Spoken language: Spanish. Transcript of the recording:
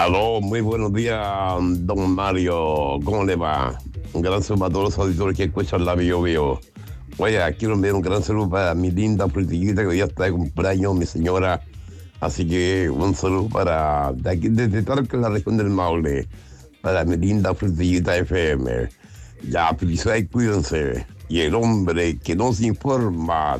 Aló, muy buenos días, don Mario. ¿Cómo le va? Un gran saludo para todos los auditores que escuchan la Bio Bio. Oye, quiero enviar un gran saludo para mi linda politiquita que hoy día está de cumpleaños, mi señora. Así que un saludo para de aquí, desde Talca, en la región del Maule, para mi linda politiquita FM. Ya, felicidades, cuídense. Y el hombre que no se informa